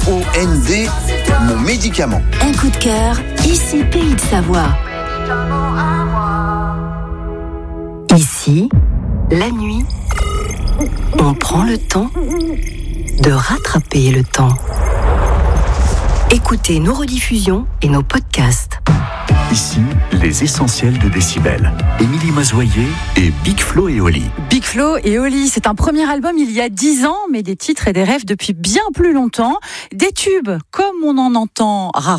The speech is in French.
MOND, mon médicament. Un coup de cœur, ici Pays de Savoie. Ici, la nuit, on prend le temps de rattraper le temps. Écoutez nos rediffusions et nos podcasts. Ici, les essentiels de Décibel. Émilie Mazoyer et Big Flo et Oli. Big Flo et Oli, c'est un premier album il y a 10 ans, mais des titres et des rêves depuis bien plus longtemps. Des tubes, comme on en entend rarement.